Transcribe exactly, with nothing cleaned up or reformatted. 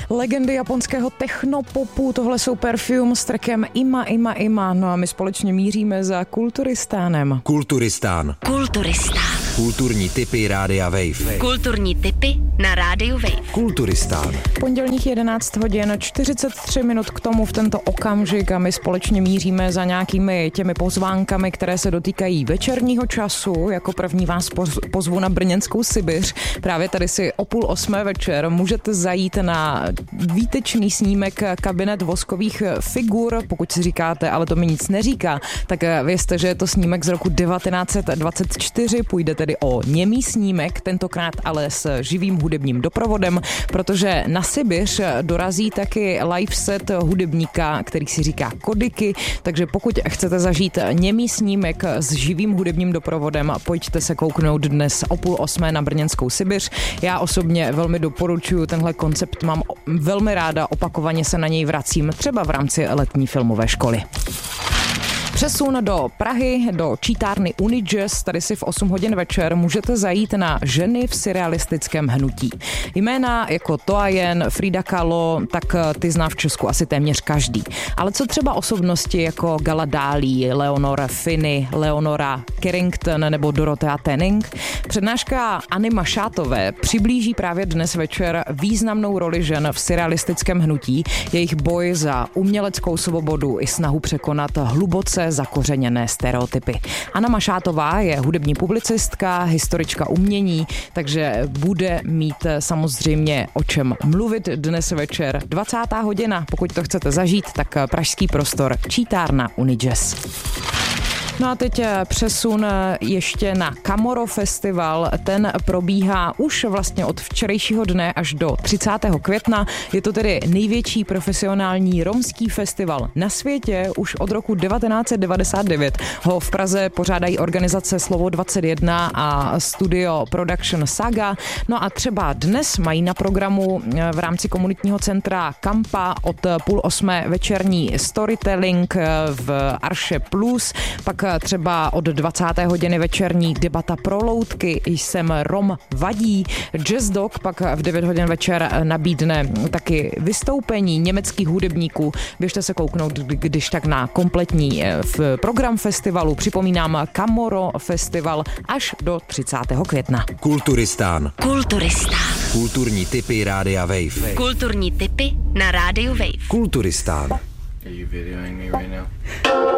Legendy japonského technopopu, tohle jsou Perfume s trackem Ima Ima Ima. No a my společně míříme za Kulturistánem. Kulturistán. Kulturistán. Kulturní tipy Rádia Wave. Kulturní tipy na Rádiu Wave. Kulturistán. Pondělních jedenáct hodin, čtyřicet tři minut k tomu v tento okamžik a my společně míříme za nějakými těmi pozvánkami, které se dotýkají večerního času. Jako první vás pozvu na brněnskou Sibiř. Právě tady si o půl osmé večer můžete zajít na výtečný snímek Kabinet voskových figur. Pokud si říkáte, ale to mi nic neříká, tak vězte, že je to snímek z roku devatenáct set dvacet čtyři. Půjde tedy o němý snímek, tentokrát ale s živým hudebním doprovodem, protože na Sibiř dorazí taky live set hudebníka, který si říká Kodiky, takže pokud chcete zažít němý snímek s živým hudebním doprovodem, pojďte se kouknout dnes o půl osmé na brněnskou Sibiř. Já osobně velmi doporučuji tenhle koncept, mám velmi ráda, opakovaně se na něj vracím, třeba v rámci letní filmové školy. Přesun do Prahy, do čítárny Unijazz, tady si v osm hodin večer můžete zajít na ženy v surrealistickém hnutí. Jména jako Toa Jen, Frida Kahlo, tak ty zná v Česku asi téměř každý. Ale co třeba osobnosti jako Gala Dali, Leonora Finney, Leonora Carrington nebo Dorothea Tanning? Přednáška Anny Mašátové přiblíží právě dnes večer významnou roli žen v surrealistickém hnutí, jejich boj za uměleckou svobodu i snahu překonat hluboce zakořeněné stereotypy. Anna Mašátová je hudební publicistka, historička umění, takže bude mít samozřejmě o čem mluvit dnes večer. dvacátá hodina, pokud to chcete zažít, tak pražský prostor čítárna Unijazz. No a teď přesun ještě na Kamoro Festival. Ten probíhá už vlastně od včerejšího dne až do třicátého května. Je to tedy největší profesionální romský festival na světě. Už od roku devatenáct set devadesát devět ho v Praze pořádají organizace Slovo dvacet jedna a studio Production Saga. No a třeba dnes mají na programu v rámci komunitního centra Kampa od půl osmé večerní storytelling v Arše Plus, pak třeba od dvacáté hodiny večerní debata pro loutky, Jsem Rom vadí, Jazz Dog pak v devět hodin večer nabídne taky vystoupení německých hudebníků. Běžte se kouknout, když tak na kompletní program festivalu. Připomínám Kamoro Festival až do třicátého května. Kulturistán. Kulturistán. Kulturní tipy Rádia Wave. Kulturní tipy na Rádiu Wave. Kulturistán. Are you videoing me right now?